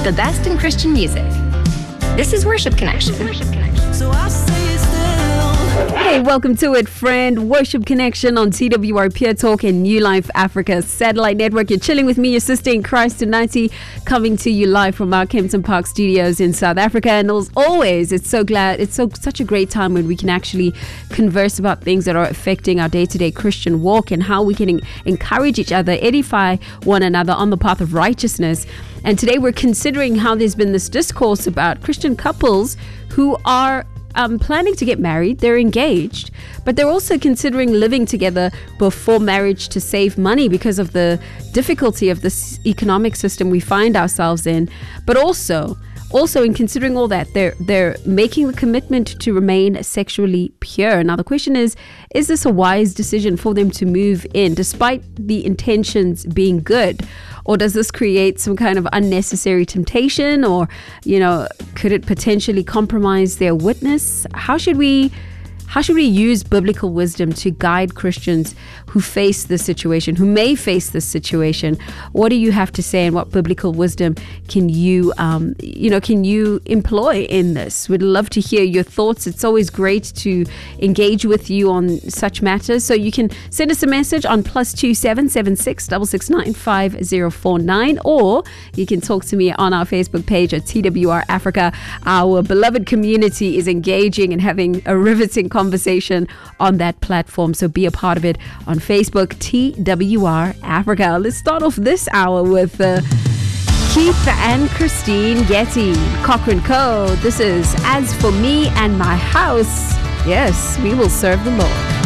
the best in Christian music. This is Worship Connection. So I say still. Hey, welcome to it, friend. Worship Connection on TWR Pure Talk and New Life Africa Satellite Network. You're chilling with me, your sister in Christ, Tunati, coming to you live from our Kempton Park studios in South Africa. And as always, it's such a great time when we can actually converse about things that are affecting our day-to-day Christian walk and how we can encourage each other, edify one another on the path of righteousness. And today we're considering how there's been this discourse about Christian couples who are planning to get married. They're engaged, but they're also considering living together before marriage to save money because of the difficulty of this economic system we find ourselves in. But also in considering all that, they're making the commitment to remain sexually pure. Now the question is this a wise decision for them to move in despite the intentions being good? Or does this create some kind of unnecessary temptation? Or, could it potentially compromise their witness? How should we use biblical wisdom to guide Christians who face this situation, who may face this situation? What do you have to say, and what biblical wisdom can you employ in this? We'd love to hear your thoughts. It's always great to engage with you on such matters. So you can send us a message on +2 776 669 5049, or you can talk to me on our Facebook page at TWR Africa. Our beloved community is engaging and having a riveting conversation on that platform, so be a part of it on Facebook, TWR Africa. Let's start off this hour with Keith and Christine Getty, Cochrane Co. This is As For Me and My House, yes, we will serve the Lord.